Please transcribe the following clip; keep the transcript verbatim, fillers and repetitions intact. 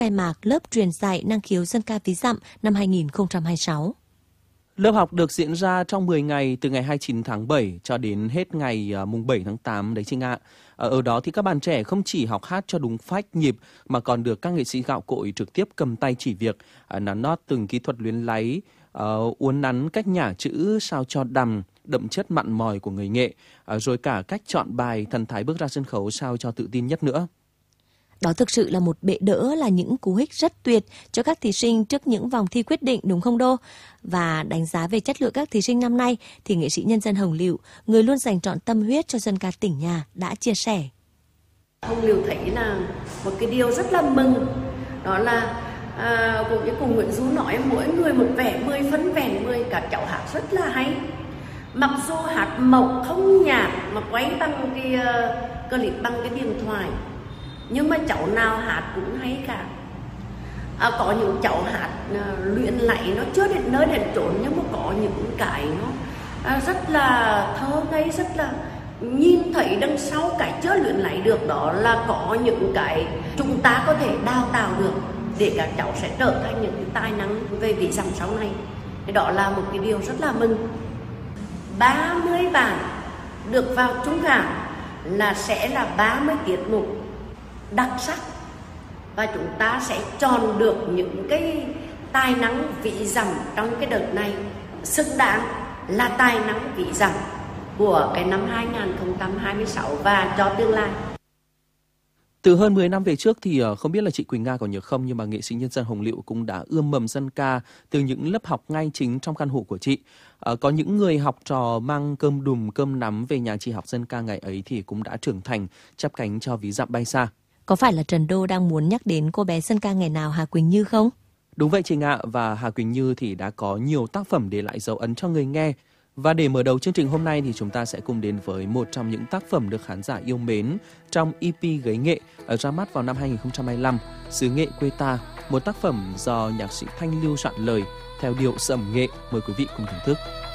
khai mạc lớp truyền dạy năng khiếu dân ca ví dặm năm hai nghìn không trăm hai mươi sáu. Lớp học được diễn ra trong mười ngày từ ngày hai mươi chín tháng bảy cho đến hết ngày mùng bảy tháng tám đấy chị ạ. Ở đó thì các bạn trẻ không chỉ học hát cho đúng phách nhịp mà còn được các nghệ sĩ gạo cội trực tiếp cầm tay chỉ việc, nắn nót từng kỹ thuật luyến láy, uh, uốn nắn cách nhả chữ sao cho đằm, đậm chất mặn mòi của người nghệ, uh, rồi cả cách chọn bài thần thái bước ra sân khấu sao cho tự tin nhất nữa. Đó thực sự là một bệ đỡ, là những cú hích rất tuyệt cho các thí sinh trước những vòng thi quyết định, đúng không Đô? Và đánh giá về chất lượng các thí sinh năm nay thì nghệ sĩ nhân dân Hồng Lựu, người luôn dành trọn tâm huyết cho dân ca tỉnh nhà, đã chia sẻ. Hồng Lựu thấy là một cái điều rất là mừng, đó là à, cũng như cùng Nguyễn Du nói, mỗi người một vẻ, mười phân vẹn mười, cả cháu hát rất là hay. Mặc dù hát mộc không nhạc mà quay bằng cái uh, clip bằng cái điện thoại, nhưng mà cháu nào hát cũng hay cả. À, có những cháu hát à, luyện lạy nó chưa đến nơi đến chốn, nhưng mà có những cái nó à, rất là thơ ngây, rất là nhìn thấy đằng sau cái chưa luyện lạy được, đó là có những cái chúng ta có thể đào tạo được để các cháu sẽ trở thành những cái tài năng về ví dặm sau này. Thì đó là một cái điều rất là mừng. ba mươi bạn được vào trung khảo là sẽ là ba mươi tiết mục đặc sắc, và chúng ta sẽ chọn được những cái tài năng ví dặm trong cái đợt này xứng đáng là tài năng ví dặm của cái năm hai nghìn không trăm hai mươi sáu và cho tương lai. Từ hơn mười năm về trước thì không biết là chị Quỳnh Nga có nhớ không, nhưng mà nghệ sĩ nhân dân Hồng Lựu cũng đã ươm mầm dân ca từ những lớp học ngay chính trong căn hộ của chị. À, có những người học trò mang cơm đùm cơm nắm về nhà chị học dân ca ngày ấy thì cũng đã trưởng thành, chắp cánh cho ví dặm bay xa. Có phải là Trần Đô đang muốn nhắc đến cô bé dân ca ngày nào Hà Quỳnh Như không? Đúng vậy chị ạ, và Hà Quỳnh Như thì đã có nhiều tác phẩm để lại dấu ấn cho người nghe. Và để mở đầu chương trình hôm nay thì chúng ta sẽ cùng đến với một trong những tác phẩm được khán giả yêu mến trong e pê Gấy Nghệ ra mắt vào năm hai nghìn không trăm hai mươi lăm, Xứ Nghệ Quê Ta, một tác phẩm do nhạc sĩ Thanh Lưu soạn lời theo điệu sẩm nghệ. Mời quý vị cùng thưởng thức.